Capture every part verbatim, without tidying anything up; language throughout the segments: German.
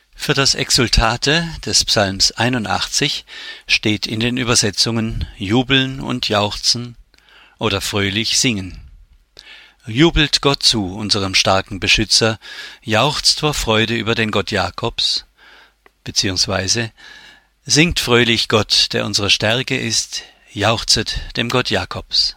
Für das Exsultate des Psalms einundachtzig steht in den Übersetzungen jubeln und jauchzen oder fröhlich singen. Jubelt Gott zu, unserem starken Beschützer, jauchzt vor Freude über den Gott Jakobs, beziehungsweise singt fröhlich Gott, der unsere Stärke ist, jauchzet dem Gott Jakobs.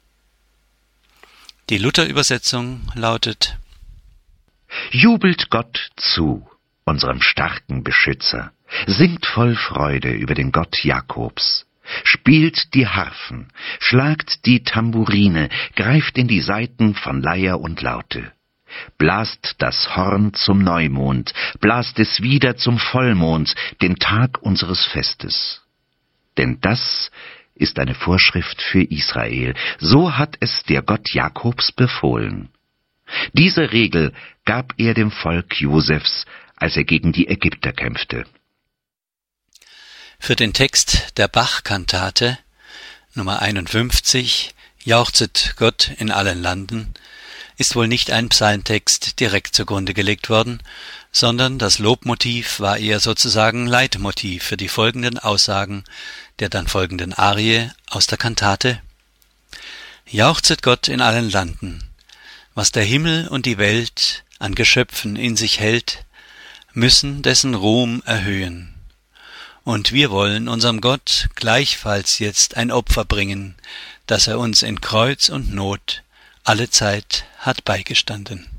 Die Luther-Übersetzung lautet: Jubelt Gott zu, unserem starken Beschützer, singt voll Freude über den Gott Jakobs, spielt die Harfen, schlagt die Tamburine, greift in die Saiten von Leier und Laute, blast das Horn zum Neumond, blast es wieder zum Vollmond, den Tag unseres Festes. Denn das ist eine Vorschrift für Israel, so hat es der Gott Jakobs befohlen. Diese Regel gab er dem Volk Josefs, als er gegen die Ägypter kämpfte. Für den Text der Bach-Kantate Nummer einundfünfzig, Jauchzet Gott in allen Landen, ist wohl nicht ein Psalmtext direkt zugrunde gelegt worden, sondern das Lobmotiv war eher sozusagen Leitmotiv für die folgenden Aussagen der dann folgenden Arie aus der Kantate. Jauchzet Gott in allen Landen, was der Himmel und die Welt an Geschöpfen in sich hält, müssen dessen Ruhm erhöhen. Und wir wollen unserem Gott gleichfalls jetzt ein Opfer bringen, das er uns in Kreuz und Not alle Zeit hat beigestanden.